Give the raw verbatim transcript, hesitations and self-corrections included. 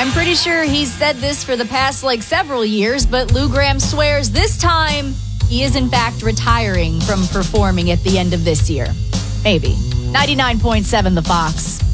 I'm pretty sure he's said this for the past, like, several years, but Lou Gramm swears this time he is, in fact, retiring from performing at the end of this year. Maybe. ninety-nine point seven The Fox.